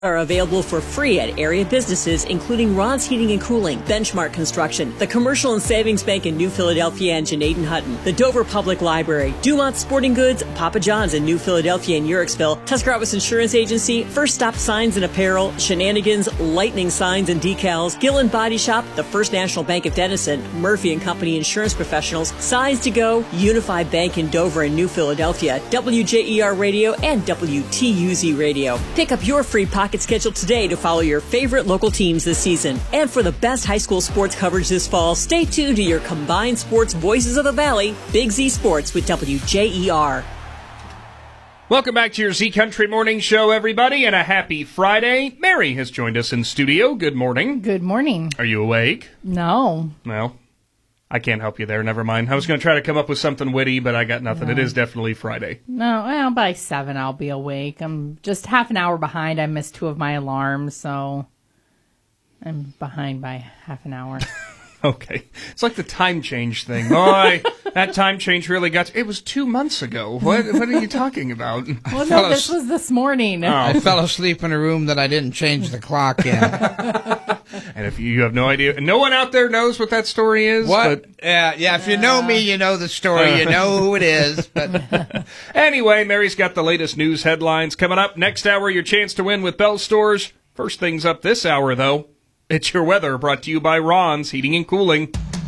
Are available for free at area businesses, including Ron's Heating and Cooling, Benchmark Construction, the Commercial and Savings Bank in New Philadelphia and Janaden Hutton, the Dover Public Library, Dumont Sporting Goods, Papa John's in New Philadelphia and Uricksville, Tuscarawas Insurance Agency, First Stop Signs and Apparel, Shenanigans, Lightning Signs and Decals, Gillen Body Shop, the First National Bank of Denison, Murphy & Company Insurance Professionals, Size to Go, Unified Bank in Dover and New Philadelphia, WJER Radio, and WTUZ Radio. Pick up your free pocket schedule today to follow your favorite local teams this season. And for the best high school sports coverage this fall, stay tuned to your combined sports voices of the Valley, Big Z Sports with WJER. Welcome back to your Z Country Morning Show, everybody, and a happy Friday. Mary has joined us in studio. Good morning. Good morning. Are you awake? No. Well, I can't help you there. Never mind. I was going to try to come up with something witty, but I got nothing. No. It is definitely Friday. No, well, by 7 I'll be awake. I'm just half an hour behind. I missed 2 of my alarms, so I'm behind by half an hour. Okay. It's like the time change thing. Boy, that time change really got to... It was 2 months ago. What are you talking about? Well, no, this was this morning. Oh. I fell asleep in a room that I didn't change the clock in. And if you have no idea, no one out there knows what that story is. What? Yeah, if you know me, you know the story. You know who it is. But anyway, Mary's got the latest news headlines coming up. Next hour, your chance to win with Bell Stores. First things up this hour, though. It's your weather, brought to you by Ron's Heating and Cooling.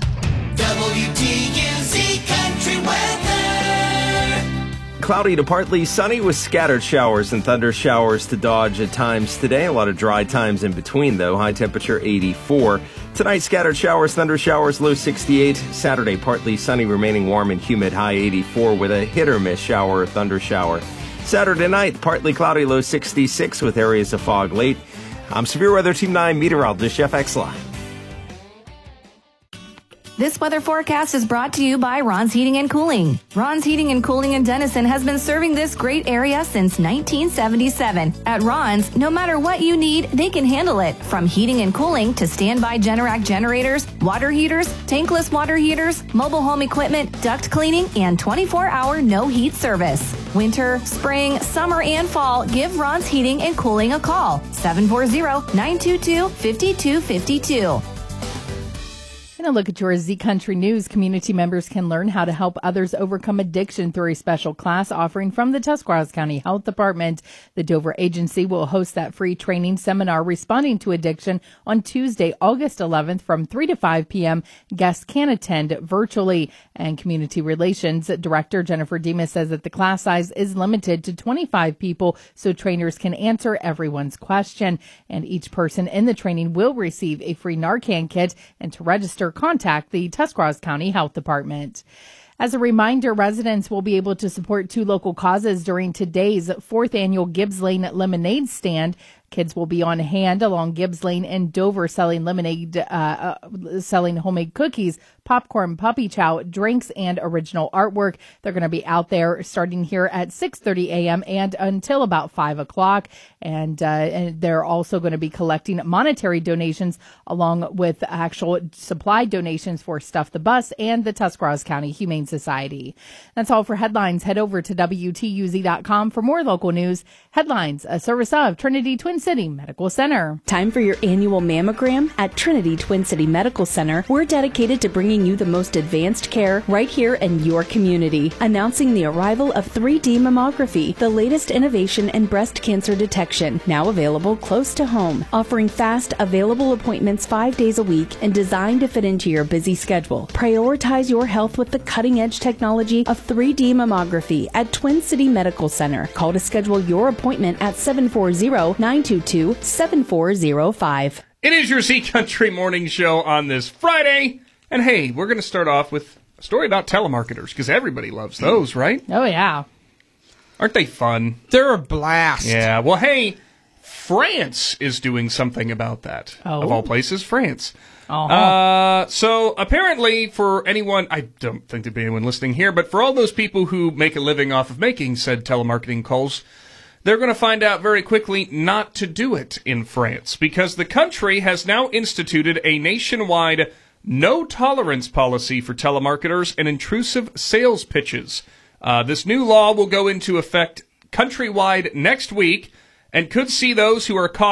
WTUZ Country Weather. Cloudy to partly sunny with scattered showers and thunder showers to dodge at times today. A lot of dry times in between, though. High temperature 84. Tonight, scattered showers, thunder showers, low 68. Saturday, partly sunny, remaining warm and humid, high 84 with a hit-or-miss shower or thunder shower. Saturday night, partly cloudy, low 66 with areas of fog late. I'm Severe Weather Team 9 meteorologist Jeff Exline. This weather forecast is brought to you by Ron's Heating and Cooling. Ron's Heating and Cooling in Denison has been serving this great area since 1977. At Ron's, no matter what you need, they can handle it. From heating and cooling to standby Generac generators, water heaters, tankless water heaters, mobile home equipment, duct cleaning, and 24-hour no-heat service. Winter, spring, summer, and fall, give Ron's Heating and Cooling a call. 740-922-5252. And a look at your Z Country News. Community members can learn how to help others overcome addiction through a special class offering from the Tuscarawas County Health Department. The Dover Agency will host that free training seminar responding to addiction on Tuesday, August 11th from 3 to 5 p.m. Guests can attend virtually. And Community Relations Director Jennifer Demas says that the class size is limited to 25 people so trainers can answer everyone's question. And each person in the training will receive a free Narcan kit, and to register, contact the Tuscarawas County Health Department. As a reminder, residents will be able to support 2 local causes during today's 4th annual Gibbs Lane Lemonade Stand. Kids will be on hand along Gibbs Lane and Dover selling lemonade, selling homemade cookies, popcorn, puppy chow, drinks, and original artwork. They're going to be out there starting here at 6:30 a.m. and until about 5 o'clock. And they're also going to be collecting monetary donations along with actual supply donations for Stuff the Bus and the Tuscarawas County Humane Society. That's all for headlines. Head over to WTUZ.com for more local news. Headlines, a service of Trinity Twin City Medical Center. Time for your annual mammogram? At Trinity Twin City Medical Center, we're dedicated to bringing you the most advanced care right here in your community. Announcing the arrival of 3D mammography, the latest innovation in breast cancer detection, now available close to home, offering fast, available appointments 5 days a week and designed to fit into your busy schedule. Prioritize your health with the cutting-edge technology of 3D mammography at Twin City Medical Center. Call to schedule your appointment at 740-922-7405. It is your Z Country Morning Show on this Friday. And hey, we're going to start off with a story about telemarketers, because everybody loves those, right? Oh, yeah. Aren't they fun? They're a blast. Yeah, well, hey, France is doing something about that. Oh. Of all places, France. Uh-huh. So apparently for anyone, I don't think there'd be anyone listening here, but for all those people who make a living off of making said telemarketing calls, they're going to find out very quickly not to do it in France, because the country has now instituted a nationwide no-tolerance policy for telemarketers and intrusive sales pitches. This new law will go into effect countrywide next week, and could see those who are caught